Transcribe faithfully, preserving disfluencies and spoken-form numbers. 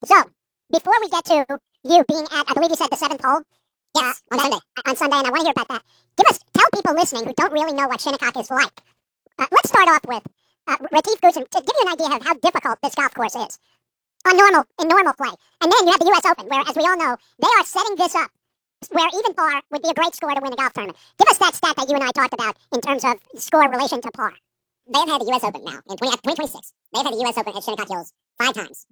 So, before we get to you being at, I believe you said the seventh hole? Yes, uh, on that, Sunday. On Sunday, and I want to hear about that. Give us, tell people listening who don't really know what Shinnecock is like. Uh, let's start off with uh, Retief Goosen to give you an idea of how difficult this golf course is on normal in normal play. And then you have the U S Open, where, as we all know, they are setting this up where even par would be a great score to win a golf tournament. Give us that stat that you and I talked about in terms of score relation to par. They've had the U S Open now in twenty, twenty twenty-six. They've had the U S Open at Shinnecock Hills five times.